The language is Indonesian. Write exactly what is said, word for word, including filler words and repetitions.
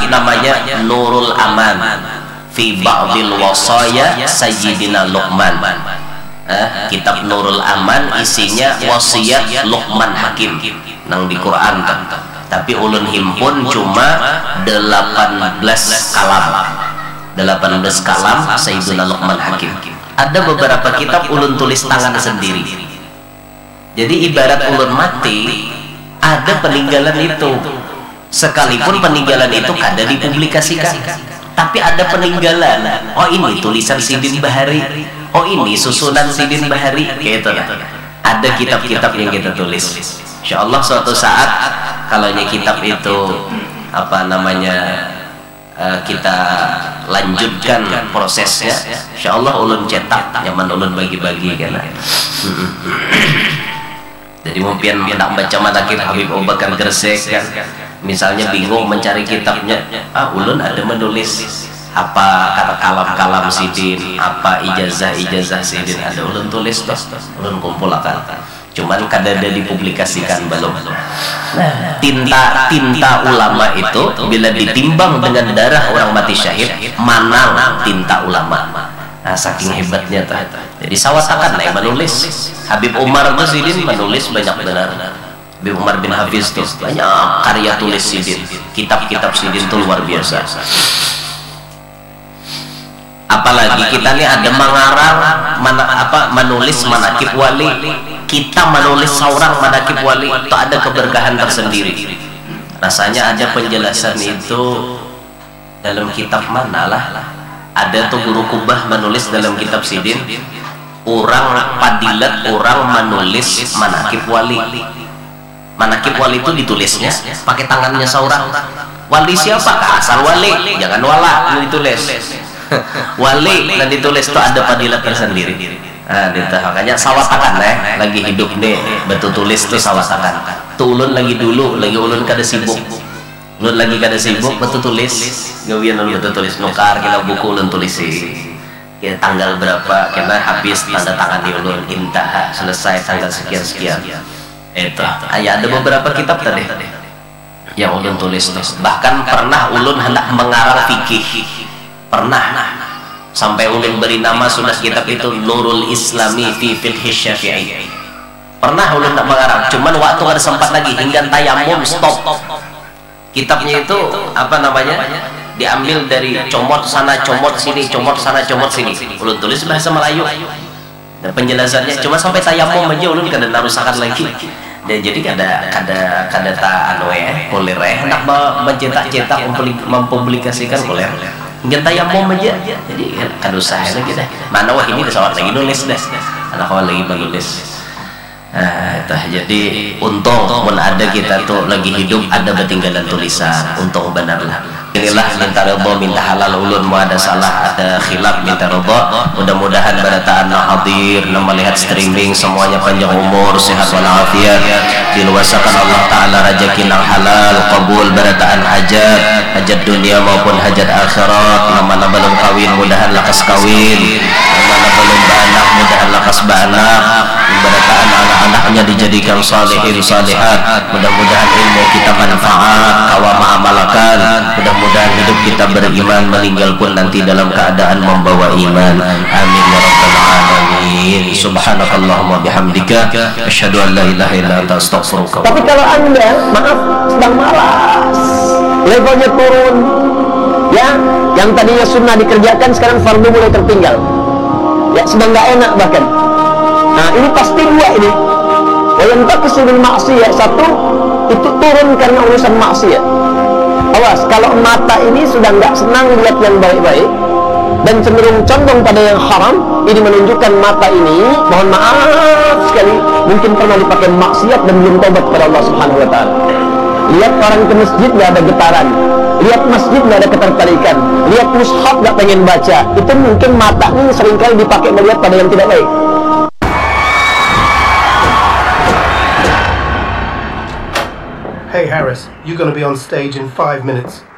namanya Nurul Aman fi ba'dil wasaya Sayyidina Luqman. Eh, kitab Nurul Aman isinya wasiat Luqman Hakim nang di Quran kan. Tapi ulun himpun cuma delapan belas kalam. delapan belas kalam Sayyidina Luqman Hakim. Ada beberapa kitab ulun tulis tangan sendiri. Jadi ibarat ulun mati, ada peninggalan itu. Sekalipun peninggalan itu kada dipublikasikan, tapi ada peninggalan. Oh ini tulisan Sidin Bahari, oh ini susunan Sidin Bahari, kayak itu. Ada kitab-kitab yang kita tulis. Insya Allah suatu saat kalau kitab itu apa namanya uh, kita lanjutkan prosesnya, Insya Allah ulun cetak, nyaman ulun bagi-bagi kan. Jadi mungkin nak baca manakib Habib Abu Bakar Gresik kan, misalnya bingung mencari kitabnya, ah ulun ada menulis apa kata kalam-kalam Sidin, apa ijazah-ijazah Sidin, ada ulun tulis tuh, ulun kumpulkan. Cuman kadang ada dipublikasikan belum. Tinta tinta ulama itu bila ditimbang dengan darah orang mati syahid, manang tinta ulama. Nah, saking hebatnya tuh. Jadi sawatakan nih menulis. Habib Umar tuh Sidin menulis banyak benar. Habib Umar bin Hafiz tuh banyak karya tulis Sidin. Kitab-kitab Sidin tuh luar biasa. Apalagi kita nih ada mengarang mana apa menulis manakib wali. Kita menulis seorang manakib wali itu ada keberkahan tersendiri. Rasanya ada penjelasan itu dalam kitab mana lah. Ada tuh Guru Kubah menulis dalam kitab Sidin, orang padilat orang menulis manakib wali. Manakib wali itu ditulisnya pakai tangannya seorang. Wali siapa? Asal wali, jangan wala yang ditulis. Wali dan ditulis itu ada padilat tersendiri. Nah, itu makanya sawatakan eh lagi hidup nih betul tulis tuh sawatakan. Tuh ulun lagi dulu, lagi ulun kada sibuk. Ulun lagi kada sibuk betul tulis. Gawian ulun betul tulis nukar kila buku ulun tulis sih. Ya tanggal berapa kena habis tanda tangan di ulun intah selesai tanggal sekian sekian. Itu. Ya ada beberapa kitab tadi yang ulun tulis tuh. Bahkan pernah ulun hendak mengarang fikih. Pernah sampai ulun beri nama sudah kitab itu Nurul Islami fi Fiqh Syafi'i. Pernah ulun nak mengarang, cuman waktu ada sempat lagi hingga tayamum stop. Kitabnya itu apa namanya? Diambil dari comot sana, comot sini, comot sana, comot sini. Ulun tulis bahasa Melayu. Dan penjelasannya cuma sampai tayamum aja ulun kada narusakan lagi. Dan jadi kada kada kada ta anu eh boleh eh nak mencetak-cetak mempublikasikan boleh. Nggak tayamum aja, jadi kan usaha lagi dah. Mana wah ini pesawat lagi nulis dah, anak kawan lagi menulis. Nah, itu jadi untung pun ada kita tuh lagi hidup ada ketinggalan tulisan, untung benar lah. Inilah minta ridho, minta halal ulun mau ada salah, ada khilaf minta ridho. Mudah-mudahan barataan hadir, melihat streaming semuanya panjang umur, sehat walafiat, diluasakan Allah Taala rezeki yang halal, kabul barataan hajat, hajat dunia maupun hajat akhirat. Nama-nama belum kawin mudahan lakas kawin, nama-nama belum beranak mudahan lakas beranak. Barataan anak-anaknya dijadikan salihin salihat. Mudah-mudahan ilmu kita manfaat, kawa ma'amalakan. Mudah-mudahan hidup kita beriman, meninggal pun nanti dalam keadaan membawa iman. Amin ya rabbal alamin. Subhanakallahumma bihamdika asyhadu an la ilaha illa anta astaghfiruka. Tapi kalau Anda maaf sedang malas, levelnya turun, ya, yang tadinya sunnah dikerjakan sekarang fardu mulai tertinggal, ya, sedang nggak enak bahkan. Nah ini pasti dua ini. Yang tak kesulitan maksiat, satu itu turun karena urusan maksiat. Awas, kalau mata ini sudah nggak senang lihat yang baik-baik dan cenderung condong pada yang haram, ini menunjukkan mata ini, mohon maaf sekali, mungkin pernah dipakai maksiat dan belum tobat kepada Allah Subhanahu Wa Taala. Lihat orang ke masjid nggak ada getaran, lihat masjid nggak ada ketertarikan, lihat mushaf nggak pengen baca, itu mungkin mata ini seringkali dipakai melihat pada yang tidak baik. Hey Harris, you're going to be on stage in five minutes.